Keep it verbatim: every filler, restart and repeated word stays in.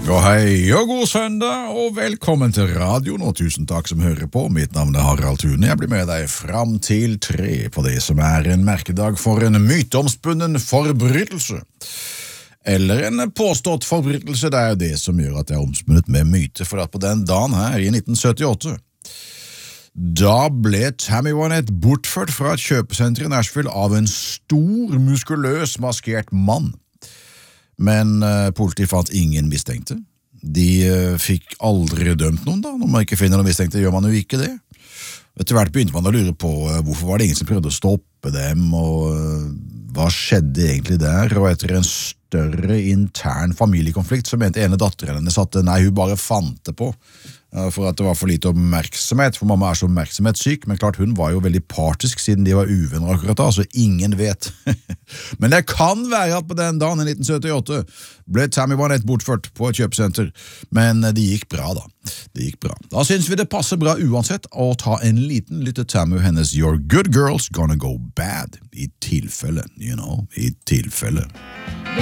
God hei og god søndag, og velkommen til radioen, og tusen takk som hører på. Mitt navn er Harald Thune. Jeg blir med deg fram til tre på det som er en merkedag for en myteomspunnen forbrytelse. Eller en påstått forbrytelse, det er jo det som gjør at jeg er omspunnet med myte, for at på den dagen her i nitten syttiåtte, da ble Tammy Wynette bortført fra et kjøpesenter i Nashville av en stor, muskuløs, maskert mann. Men uh, politiet fant ingen mistenkte. De uh, fikk aldri dømt noen da. Når man ikke finner noen mistenkte, gjør man jo ikke det. Etter hvert begynte man å lure på uh, hvorfor var det ingen som prøvde å stoppe dem, og uh, hva skjedde egentlig der? Og etter en større intern familiekonflikt så mente ene datteren hennes at nei, hun bare fant det på, uh, for at det var for lite oppmerksomhet, for mamma er så oppmerksomhetssyk, men klart hun var jo veldig partisk siden de var uvenner akkurat da, så ingen vet. Men det kan være at på den dagen i nitten syttiåtte ble Tammy Wynette bortført på et kjøpesenter, men det gikk bra da. Det gikk bra. Da synes vi det passer bra uansett å ta en liten lytt til Tammy og hennes Your Good Girl's Gonna Go Bad, i tilfelle, you know, i tilfelle.